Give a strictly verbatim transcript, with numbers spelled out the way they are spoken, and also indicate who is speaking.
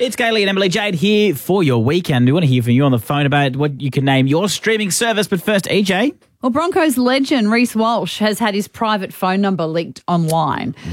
Speaker 1: It's Kaylee and Emily Jade here for your weekend. We want to hear from you on the phone about what you can name your streaming service. But first, E J.
Speaker 2: Well, Broncos legend Reece Walsh has had his private phone number leaked online.